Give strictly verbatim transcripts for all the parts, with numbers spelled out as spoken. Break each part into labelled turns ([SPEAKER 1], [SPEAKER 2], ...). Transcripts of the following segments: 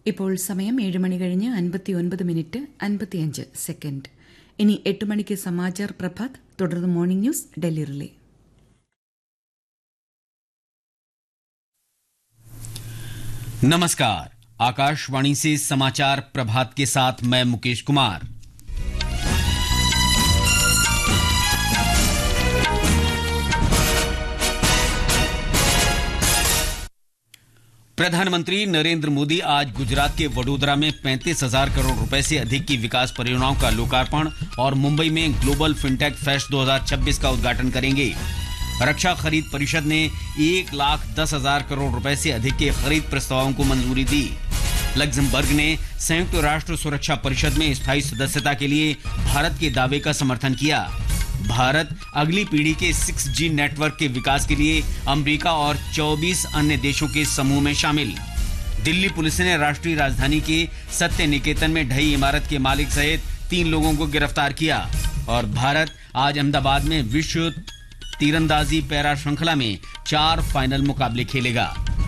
[SPEAKER 1] ഇപ്പോൾ സമയം ഏഴ് മണി കഴിഞ്ഞ് അൻപത്തിയൊൻപത് മിനിറ്റ് അൻപത്തിയഞ്ച് സെക്കൻഡ്. ഇനി എട്ട് മണിക്ക് സമാചാർ പ്രഭാത്, തുടർന്ന് മോർണിംഗ് ന്യൂസ് ഡൽഹി റിലേ.
[SPEAKER 2] नमस्कार, आकाशवाणी से समाचार प्रभात के साथ मैं मुकेश कुमार। प्रधानमंत्री नरेंद्र मोदी आज गुजरात के वडोदरा में पैंतीस हजार करोड़ रुपए से अधिक की विकास परियोजनाओं का लोकार्पण और मुंबई में ग्लोबल फिनटेक फेस्ट दो हज़ार छब्बीस का उद्घाटन करेंगे। रक्षा खरीद परिषद ने एक लाख दस हजार करोड़ रुपए से अधिक के खरीद प्रस्तावों को मंजूरी दी। लक्जमबर्ग ने संयुक्त राष्ट्र सुरक्षा परिषद में स्थायी सदस्यता के लिए भारत के दावे का समर्थन किया। भारत अगली पीढ़ी के सिक्स जी नेटवर्क के विकास के लिए अमेरिका और चौबीस अन्य देशों के समूह में शामिल। दिल्ली पुलिस ने राष्ट्रीय राजधानी के सत्य निकेतन में ढही इमारत के मालिक सहित तीन लोगों को गिरफ्तार किया। और भारत आज अहमदाबाद में विश्व तीरंदाजी पैरा श्रृंखला में चार फाइनल मुकाबले खेलेगा।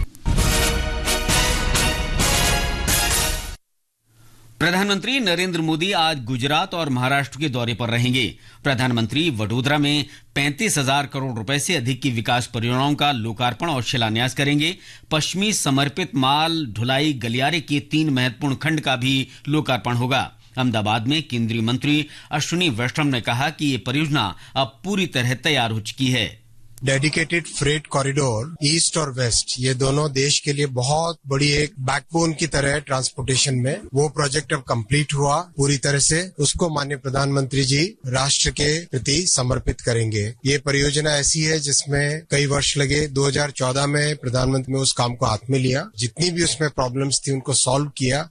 [SPEAKER 2] प्रधानमंत्री नरेंद्र मोदी आज गुजरात और महाराष्ट्र के दौरे पर रहेंगे। प्रधानमंत्री वडोदरा में पैंतीस हजार करोड़ रुपए से अधिक की विकास परियोजनाओं का लोकार्पण और शिलान्यास करेंगे। पश्चिमी समर्पित माल ढुलाई गलियारे के तीन महत्वपूर्ण खंड का भी लोकार्पण होगा। अहमदाबाद में केंद्रीय मंत्री अश्विनी वैष्णव ने कहा कि ये परियोजना अब पूरी तरह तैयार हो चुकी है।
[SPEAKER 3] डेडिकेटेड फ्रेट कॉरिडोर ईस्ट और वेस्ट, ये दोनों देश के लिए बहुत बड़ी एक बैकबोन की तरह है ट्रांसपोर्टेशन में। वो प्रोजेक्ट अब कंप्लीट हुआ पूरी तरह से, उसको माननीय प्रधानमंत्री जी राष्ट्र के प्रति समर्पित करेंगे। ये परियोजना ऐसी है जिसमें कई वर्ष लगे। दो हज़ार चौदह में प्रधानमंत्री ने उस काम को हाथ में लिया, जितनी भी उसमें प्रॉब्लम्स थी उनको सॉल्व किया।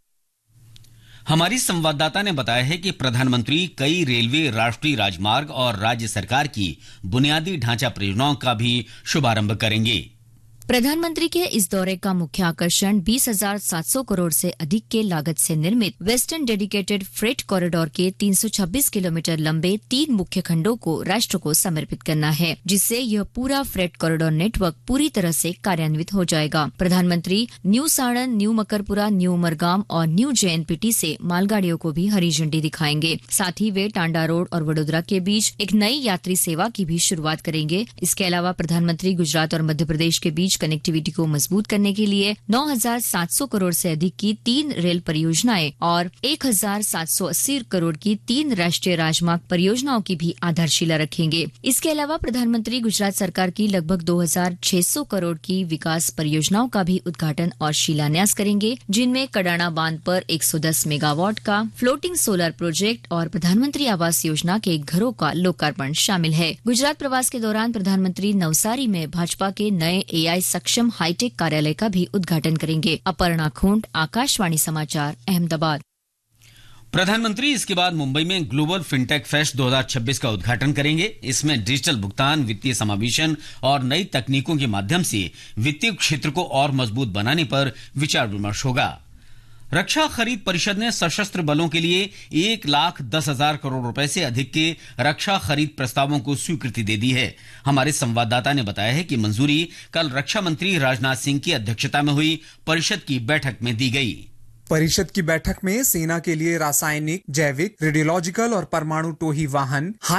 [SPEAKER 2] हमारी संवाददाता ने बताया है कि प्रधानमंत्री कई रेलवे, राष्ट्रीय राजमार्ग और राज्य सरकार की बुनियादी ढांचा परियोजनाओं का भी शुभारंभ करेंगे।
[SPEAKER 4] प्रधानमंत्री के इस दौरे का मुख्य आकर्षण बीस हजार सात सौ करोड़ से अधिक के लागत से निर्मित वेस्टर्न डेडिकेटेड फ्रेट कॉरिडोर के तीन सौ छब्बीस किलोमीटर लंबे तीन मुख्य खंडों को राष्ट्र को समर्पित करना है, जिससे यह पूरा फ्रेट कॉरिडोर नेटवर्क पूरी तरह से कार्यान्वित हो जाएगा। प्रधानमंत्री new Sanand, new Makarpura, new Umargam और न्यू जेएनपीटी से मालगाड़ियों को भी हरी झंडी दिखाएंगे। साथ ही वे टांडा रोड और वडोदरा के बीच एक नई यात्री सेवा की भी शुरुआत करेंगे। इसके अलावा प्रधानमंत्री गुजरात और मध्य प्रदेश के बीच कनेक्टिविटी को मजबूत करने के लिए नौ हजार सात सौ करोड़ से अधिक की तीन रेल परियोजनाएं और एक हजार सात सौ अस्सी करोड़ की तीन राष्ट्रीय राजमार्ग परियोजनाओं की भी आधारशिला रखेंगे। इसके अलावा प्रधानमंत्री गुजरात सरकार की लगभग दो हजार छह सौ करोड़ की विकास परियोजनाओं का भी उद्घाटन और शिलान्यास करेंगे, जिनमें कडाना बांध पर एक सौ दस मेगावाट का फ्लोटिंग सोलर प्रोजेक्ट और प्रधानमंत्री आवास योजना के घरों का लोकार्पण शामिल है। गुजरात प्रवास के दौरान प्रधानमंत्री नवसारी में भाजपा के नए एआई सक्षम हाईटेक कार्यालय का भी उद्घाटन करेंगे। अपर्णा खोंड, आकाशवाणी समाचार, अहमदाबाद।
[SPEAKER 2] प्रधानमंत्री इसके बाद मुंबई में ग्लोबल फिनटेक फेस्ट दो हज़ार छब्बीस का उद्घाटन करेंगे। इसमें डिजिटल भुगतान, वित्तीय समावेशन और नई तकनीकों के माध्यम से वित्तीय क्षेत्र को और मजबूत बनाने पर विचार विमर्श होगा। रक्षा खरीद परिषद ने सशस्त्र बलों के लिए एक लाख दस हजार करोड़ रुपए से अधिक के रक्षा खरीद प्रस्तावों को स्वीकृति दे दी है। हमारे संवाददाता ने बताया है कि मंजूरी कल रक्षा मंत्री राजनाथ सिंह की अध्यक्षता में हुई परिषद की बैठक में दी गई।
[SPEAKER 5] परिषद की बैठक में सेना के लिए रासायनिक, जैविक, रेडियोलॉजिकल और परमाणु टोही वाहन,